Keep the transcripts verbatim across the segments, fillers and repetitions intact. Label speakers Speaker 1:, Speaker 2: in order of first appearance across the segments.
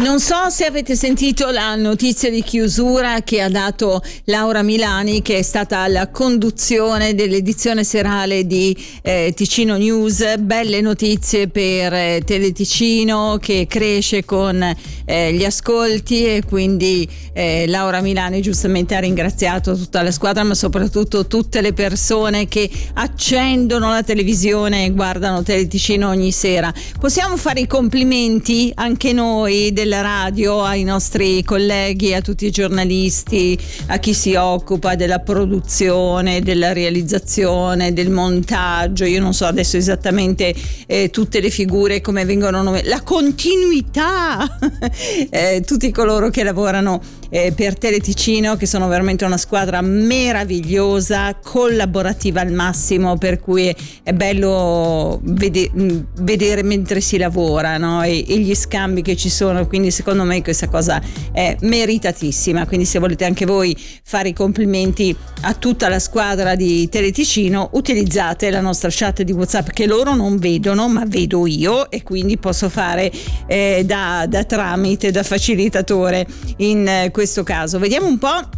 Speaker 1: Non so se avete sentito la notizia di chiusura che ha dato Laura Milani, che è stata alla conduzione dell'edizione serale di eh, Ticino News. Belle notizie per eh, Teleticino, che cresce con eh, gli ascolti, e quindi eh, Laura Milani giustamente ha ringraziato tutta la squadra, ma soprattutto tutte le persone che accendono la televisione e guardano Teleticino ogni sera. Possiamo fare i complimenti anche noi della radio ai nostri colleghi, a tutti i giornalisti, a chi si occupa della produzione, della realizzazione, del montaggio. Io non so adesso esattamente eh, tutte le figure come vengono nominate, la continuità, eh, tutti coloro che lavorano eh, per Teleticino, che sono veramente una squadra meravigliosa, collaborativa al massimo, per cui è bello vede- vedere mentre si lavora, no? e, e gli scambi che ci sono. Quindi secondo me questa cosa è meritatissima, quindi se volete anche voi fare i complimenti a tutta la squadra di Teleticino, utilizzate la nostra chat di WhatsApp, che loro non vedono ma vedo io, e quindi posso fare eh, da, da tramite, da facilitatore in eh, questo caso. Vediamo un po'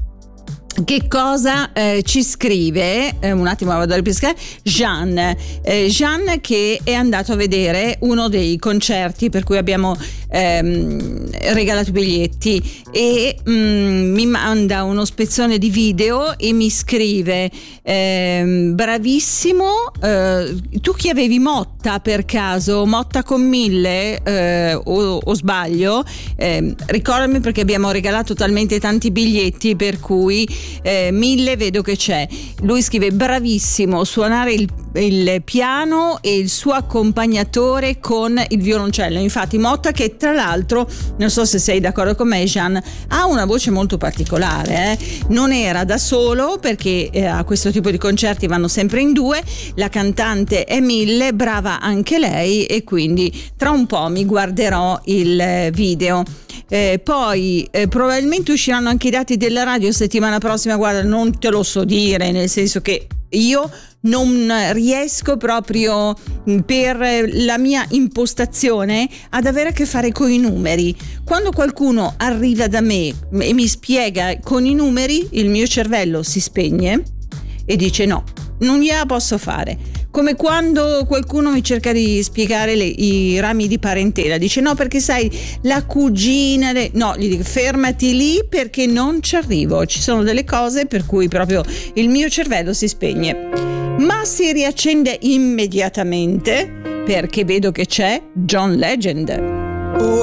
Speaker 1: che cosa eh, ci scrive, eh, un attimo vado a ripescare, Jean eh, Jean che è andato a vedere uno dei concerti per cui abbiamo ehm, regalato i biglietti, e mm, mi manda uno spezzone di video e mi scrive ehm, bravissimo, eh, tu chi avevi, Motta per caso, Motta con mille eh, o, o sbaglio, eh, ricordami perché abbiamo regalato talmente tanti biglietti per cui Eh, mille vedo che c'è. Lui scrive bravissimo, suonare il, il piano e il suo accompagnatore con il violoncello. Infatti Motta, che tra l'altro, non so se sei d'accordo con me Jean, ha una voce molto particolare, eh? Non era da solo, perché eh, a questo tipo di concerti vanno sempre in due. La cantante è Mille, brava anche lei, e quindi tra un po' mi guarderò il video. Eh, poi eh, probabilmente usciranno anche i dati della radio settimana prossima. Guarda, non te lo so dire, nel senso che io non riesco proprio, per la mia impostazione, ad avere a che fare con i numeri. Quando qualcuno arriva da me e mi spiega con i numeri, il mio cervello si spegne e dice no, non gliela posso fare. Come quando qualcuno mi cerca di spiegare le, i rami di parentela, dice no perché sai la cugina, le... no, gli dico fermati lì perché non ci arrivo. Ci sono delle cose per cui proprio il mio cervello si spegne, ma si riaccende immediatamente perché vedo che c'è John Legend.